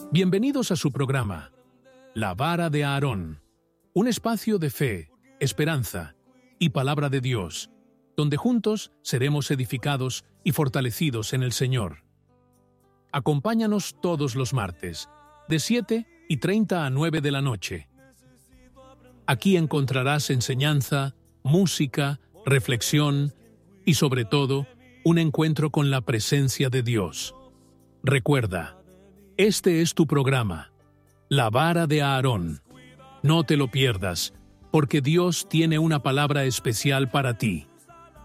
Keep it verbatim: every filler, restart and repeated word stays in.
Bienvenidos a su programa, La Vara de Aarón, un espacio de fe, esperanza y palabra de Dios, donde juntos seremos edificados y fortalecidos en el Señor. Acompáñanos todos los martes, de siete y treinta a nueve de la noche. Aquí encontrarás enseñanza, música, reflexión y, sobre todo, un encuentro con la presencia de Dios. Recuerda, este es tu programa, La Vara de Aarón. No te lo pierdas, porque Dios tiene una palabra especial para ti.